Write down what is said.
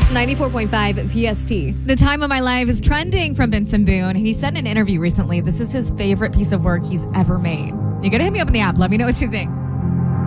94.5 VST. The Time of My Life is trending from Benson Boone. He said in an interview recently, this is his favorite piece of work he's ever made. You're going to hit me up in the app. Let me know what you think.